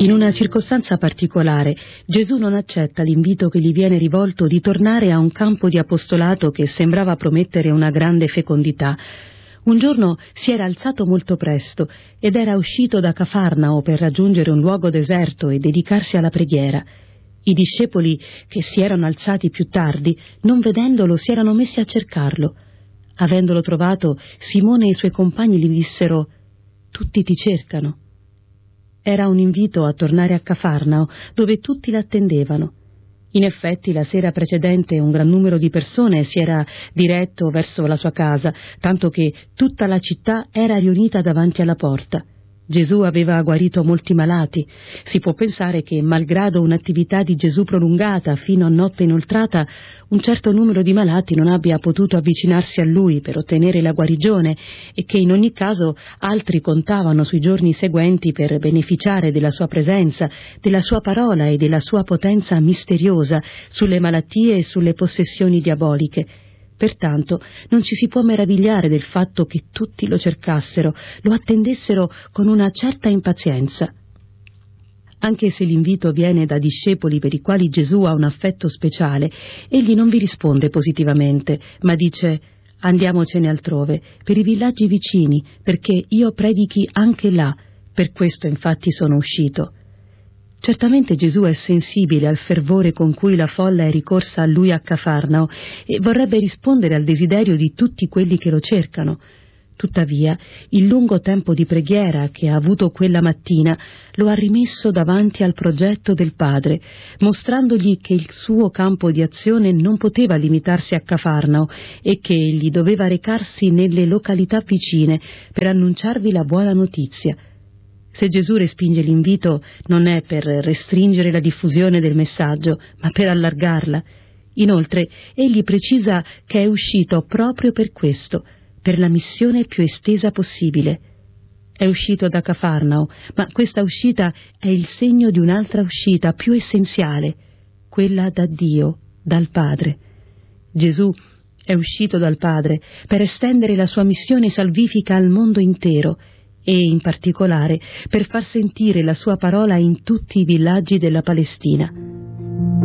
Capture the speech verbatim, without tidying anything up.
In una circostanza particolare, Gesù non accetta l'invito che gli viene rivolto di tornare a un campo di apostolato che sembrava promettere una grande fecondità. Un giorno si era alzato molto presto ed era uscito da Cafarnao per raggiungere un luogo deserto e dedicarsi alla preghiera. I discepoli, che si erano alzati più tardi, non vedendolo si erano messi a cercarlo. Avendolo trovato, Simone e i suoi compagni gli dissero: «Tutti ti cercano». Era un invito a tornare a Cafarnao, dove tutti l'attendevano. In effetti, la sera precedente un gran numero di persone si era diretto verso la sua casa, tanto che tutta la città era riunita davanti alla porta. Gesù aveva guarito molti malati. Si può pensare che, malgrado un'attività di Gesù prolungata fino a notte inoltrata, un certo numero di malati non abbia potuto avvicinarsi a lui per ottenere la guarigione e che in ogni caso altri contavano sui giorni seguenti per beneficiare della sua presenza, della sua parola e della sua potenza misteriosa sulle malattie e sulle possessioni diaboliche. Pertanto non ci si può meravigliare del fatto che tutti lo cercassero, lo attendessero con una certa impazienza. Anche se l'invito viene da discepoli per i quali Gesù ha un affetto speciale, egli non vi risponde positivamente, ma dice: «Andiamocene altrove, per i villaggi vicini, perché io predichi anche là, per questo infatti sono uscito». Certamente Gesù è sensibile al fervore con cui la folla è ricorsa a lui a Cafarnao e vorrebbe rispondere al desiderio di tutti quelli che lo cercano. Tuttavia, il lungo tempo di preghiera che ha avuto quella mattina lo ha rimesso davanti al progetto del Padre, mostrandogli che il suo campo di azione non poteva limitarsi a Cafarnao e che egli doveva recarsi nelle località vicine per annunciarvi la buona notizia. Se Gesù respinge l'invito non è per restringere la diffusione del messaggio, ma per allargarla. Inoltre, egli precisa che è uscito proprio per questo, per la missione più estesa possibile. È uscito da Cafarnao, ma questa uscita è il segno di un'altra uscita più essenziale, quella da Dio, dal Padre. Gesù è uscito dal Padre per estendere la sua missione salvifica al mondo intero, e in particolare per far sentire la sua parola in tutti i villaggi della Palestina.